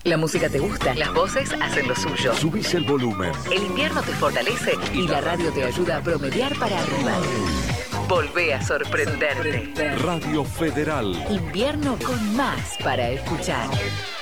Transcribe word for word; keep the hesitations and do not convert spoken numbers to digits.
La música te gusta, las voces hacen lo suyo. Subís el volumen. El invierno te fortalece y la radio te ayuda a promediar para arriba. Volvé a sorprenderte. Radio Federal. Invierno con más para escuchar.